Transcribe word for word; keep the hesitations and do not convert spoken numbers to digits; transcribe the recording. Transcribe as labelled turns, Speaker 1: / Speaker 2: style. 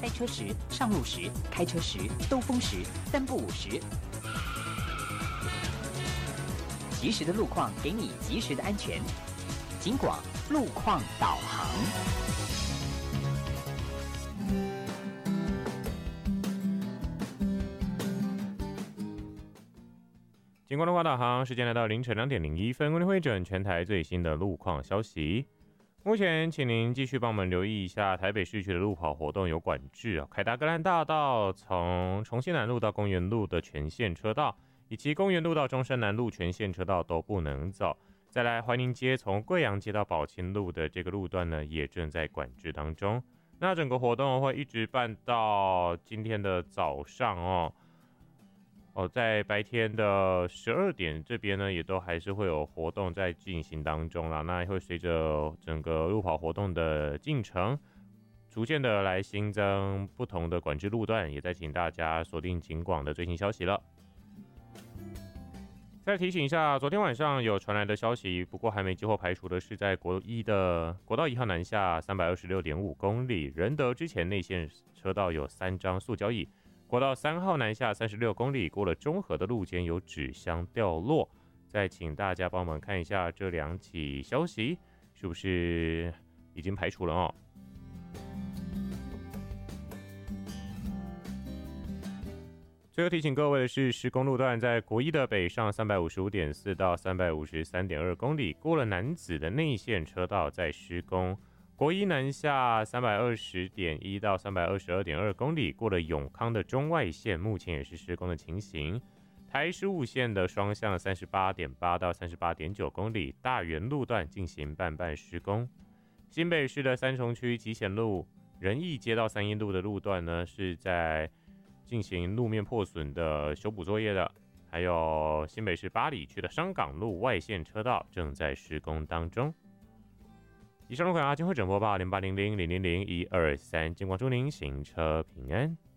Speaker 1: 塞车时、上路时、开车时、兜风时，三不五时。及时的路况给你及时的安全。警广路况导航。
Speaker 2: 警广路况导航，时间来到凌晨两点零一分，为您汇整全台最新的路况消息。目前，请您继续帮我们留意一下台北市区的路跑活动有管制啊，凯达格兰大道从重庆南路到公园路的全线车道，以及公园路到中山南路全线车道都不能走。再来，怀宁街从贵阳街到宝清路的这个路段呢，也正在管制当中。那整个活动会一直办到今天的早上哦。哦，在白天的十二点这边呢，也都还是会有活动在进行当中啦。那也会随着整个路跑活动的进程，逐渐的来新增不同的管制路段，也在请大家锁定警广的最新消息了。再提醒一下，昨天晚上有传来的消息，不过还没机后排除的是，在国一的国道一号南下三百二十六点五公里，仁德之前内线车道有三张塑胶椅。国道三号南下三十六公里，过了中和的路肩有纸箱掉落。再请大家帮忙看一下这两起消息是不是已经排除了哦。最后提醒各位的是，施工路段在国一的北上三百五十五点四到三百五十三点二公里，过了楠梓的内线车道在施工。国一南下三百二十点一到三百二十二点二公里，过了永康的中外线，目前也是施工的情形。台十五线的双向三十八点八到三十八点九公里，大园路段进行半半施工。新北市的三重区集贤路、仁义街到三义路的路段呢，是在进行路面破损的修补作业的。还有新北市八里区的商港路外线车道正在施工当中。以上路况阿金会整播报零八零零零零零一二三，警广祝您行车平安。